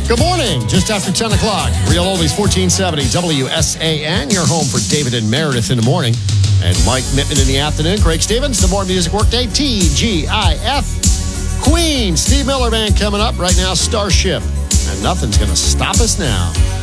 Good morning. Just after 10 o'clock. Real Oldies 1470 WSAN. Your home for David and Meredith in the morning. And Mike Mittman in the afternoon. Craig Stevens, the More Music Workday. TGIF. Queen. Steve Miller Band coming up right now. Starship. And nothing's going to stop us now.